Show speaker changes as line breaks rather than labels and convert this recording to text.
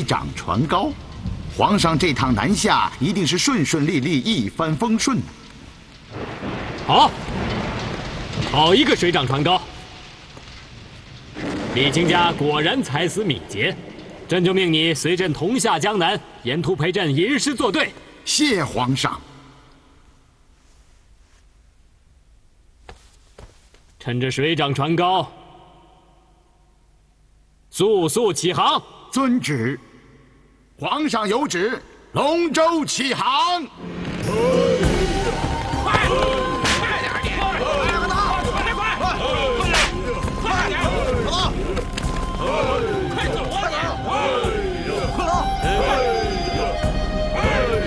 长传高。皇上这趟南下一定是顺顺利利，一帆风顺。
好，好一个水涨船高！李清家果然才思敏捷，朕就命你随朕同下江南，沿途陪朕吟诗作对。
谢皇上。
趁着水涨船高，速速起航！
遵旨。皇上有旨，龙舟起航。